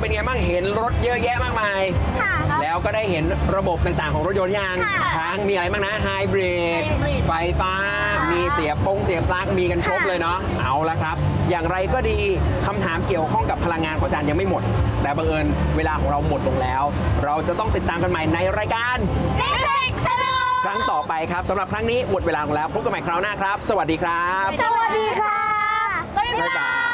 เป็นไงบ้างเห็นรถเยอะแยะมากมายแล้วก็ได้เห็นระบบต่างๆของรถยนต์ยังทั้งมีอะไรบ้างนะไฮบริดไฟฟ้ามีเสียบปลั๊กมีกันครบเลยเนาะเอาละครับอย่างไรก็ดีคำถามเกี่ยวข้องกับพลังงานของอาจารย์ยังไม่หมดแต่บังเอิญเวลาของเราหมดลงแล้วเราจะต้องติดตามกันใหม่ในรายการครั้งต่อไปครับสำหรับครั้งนี้หมดเวลาลงแล้วพบกันใหม่คราวหน้าครับสวัสดีครับสวัสดีค่ะบ๊ายบาย